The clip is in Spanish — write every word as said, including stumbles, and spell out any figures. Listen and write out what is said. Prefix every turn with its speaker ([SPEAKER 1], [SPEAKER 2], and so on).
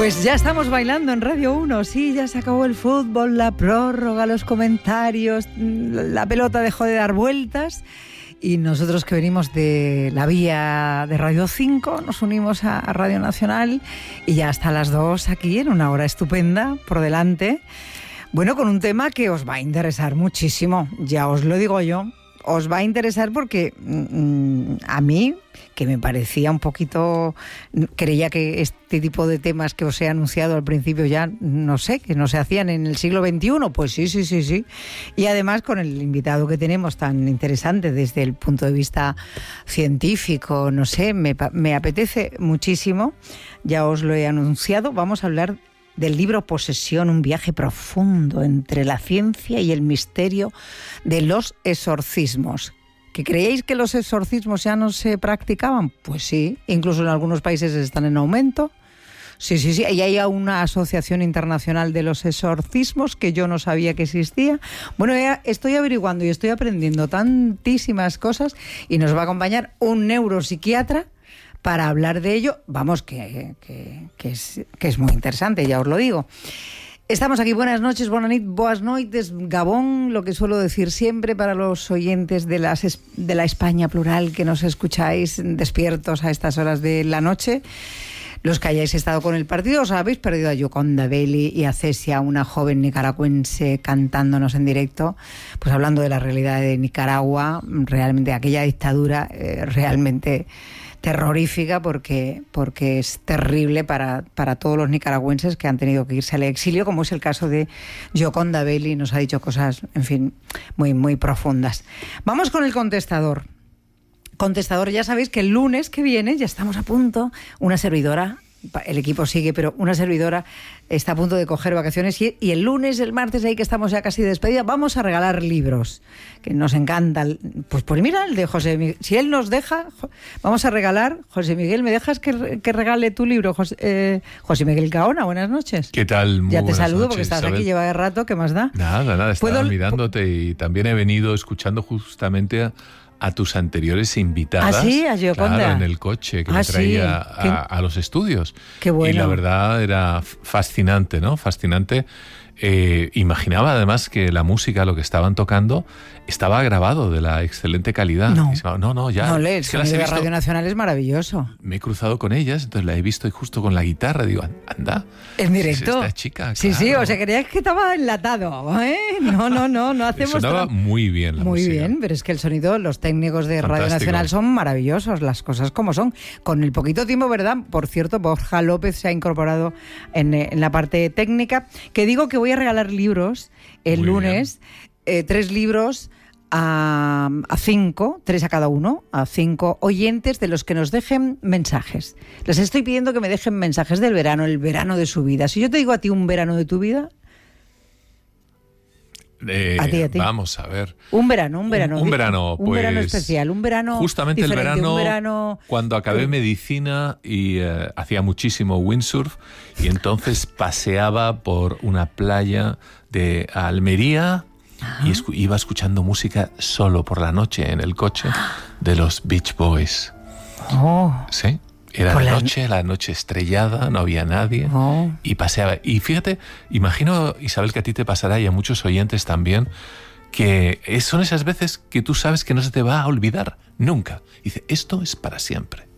[SPEAKER 1] Pues ya estamos bailando en Radio uno, sí, ya se acabó el fútbol, la prórroga, los comentarios, la pelota dejó de dar vueltas y nosotros que venimos de la vía de Radio cinco nos unimos a Radio Nacional y ya hasta las dos aquí en una hora estupenda por delante. Bueno, con un tema que os va a interesar muchísimo, ya os lo digo yo. Os va a interesar porque mmm, a mí, que me parecía un poquito... Creía que este tipo de temas que os he anunciado al principio ya, no sé, que no se hacían en el siglo veintiuno. Pues sí, sí, sí, sí. Y además con el invitado que tenemos tan interesante desde el punto de vista científico, no sé, me, me apetece muchísimo. Ya os lo he anunciado. Vamos a hablar del libro Posesión, un viaje profundo entre la ciencia y el misterio de los exorcismos. ¿Que creéis que los exorcismos ya no se practicaban? Pues sí, incluso en algunos países están en aumento. Sí, sí, sí, y hay una asociación internacional de los exorcismos que yo no sabía que existía. Bueno, ya estoy averiguando y estoy aprendiendo tantísimas cosas y nos va a acompañar un neuropsiquiatra para hablar de ello. Vamos, que, que, que, es, que es muy interesante, ya os lo digo. Estamos aquí, buenas noches, buenas noches, boas noites, Gabón, lo que suelo decir siempre para los oyentes de, las, de la España plural que nos escucháis despiertos a estas horas de la noche. Los que hayáis estado con el partido, os habéis perdido a Gioconda Belli y a Cecia, una joven nicaragüense cantándonos en directo, pues hablando de la realidad de Nicaragua, realmente aquella dictadura eh, realmente terrorífica porque, porque es terrible para, para todos los nicaragüenses que han tenido que irse al exilio, como es el caso de Gioconda Belli, nos ha dicho cosas, en fin, muy, muy profundas. Vamos con el contestador. Contestador, ya sabéis que el lunes que viene, ya estamos a punto, una servidora, el equipo sigue, pero una servidora está a punto de coger vacaciones y, y el lunes, el martes, ahí que estamos ya casi de despedida, vamos a regalar libros, que nos encanta. Pues, pues mira, el de José Miguel, si él nos deja, vamos a regalar. José Miguel, ¿me dejas que, que regale tu libro? José, eh, José Miguel Gaona, buenas noches.
[SPEAKER 2] ¿Qué tal? Muy
[SPEAKER 1] ya te saludo
[SPEAKER 2] noches,
[SPEAKER 1] porque estás
[SPEAKER 2] Isabel.
[SPEAKER 1] Aquí, lleva de rato, ¿qué más da?
[SPEAKER 2] Nada, nada, estaba
[SPEAKER 1] ¿Puedo...
[SPEAKER 2] mirándote y también he venido escuchando justamente a, a tus anteriores invitadas.
[SPEAKER 1] ¿Ah, sí? A Gioconda.
[SPEAKER 2] Claro, en el coche que
[SPEAKER 1] ah,
[SPEAKER 2] me traía
[SPEAKER 1] sí.
[SPEAKER 2] a, a los estudios.
[SPEAKER 1] Qué bueno.
[SPEAKER 2] Y la verdad era fascinante, ¿no? Fascinante. Eh, imaginaba además que la música, lo que estaban tocando, estaba grabado de la excelente calidad.
[SPEAKER 1] No,
[SPEAKER 2] y se, no, no, ya.
[SPEAKER 1] No, el
[SPEAKER 2] es que las
[SPEAKER 1] sonido
[SPEAKER 2] he
[SPEAKER 1] de
[SPEAKER 2] visto,
[SPEAKER 1] Radio Nacional es maravilloso.
[SPEAKER 2] Me he cruzado con ellas, entonces la he visto justo con la guitarra. Digo, anda.
[SPEAKER 1] ¿En directo?
[SPEAKER 2] Esta chica,
[SPEAKER 1] sí,
[SPEAKER 2] claro.
[SPEAKER 1] sí, o sea, creías que estaba enlatado, ¿eh? No, no, no, no hacemos...
[SPEAKER 2] Sonaba muy bien la
[SPEAKER 1] Muy
[SPEAKER 2] música.
[SPEAKER 1] bien, pero es que el sonido, los técnicos de
[SPEAKER 2] Fantástico.
[SPEAKER 1] Radio Nacional son maravillosos, las cosas como son. Con el poquito tiempo, ¿verdad? Por cierto, Borja López se ha incorporado en, en la parte técnica, que digo que voy a regalar libros el
[SPEAKER 2] muy
[SPEAKER 1] lunes, eh, tres libros a, a cinco, tres a cada uno, a cinco oyentes de los que nos dejen mensajes. Les estoy pidiendo que me dejen mensajes del verano, el verano de su vida. Si yo te digo a ti un verano de tu vida...
[SPEAKER 2] Eh,
[SPEAKER 1] a ti, a ti.
[SPEAKER 2] Vamos a ver.
[SPEAKER 1] Un verano, un verano.
[SPEAKER 2] Un, un verano,
[SPEAKER 1] un
[SPEAKER 2] pues,
[SPEAKER 1] verano especial, un verano
[SPEAKER 2] justamente el verano,
[SPEAKER 1] un verano
[SPEAKER 2] cuando acabé medicina y eh, hacía muchísimo windsurf y entonces paseaba por una playa de Almería. Ajá. Y escu- iba escuchando música solo por la noche en el coche de los Beach Boys.
[SPEAKER 1] Oh.
[SPEAKER 2] Sí. Era
[SPEAKER 1] Por
[SPEAKER 2] de
[SPEAKER 1] la...
[SPEAKER 2] noche, la noche estrellada, no había nadie.
[SPEAKER 1] Oh.
[SPEAKER 2] Y paseaba. Y fíjate, imagino, Isabel, que a ti te pasará y a muchos oyentes también, que son esas veces que tú sabes que no se te va a olvidar nunca. Y dice, esto es para siempre.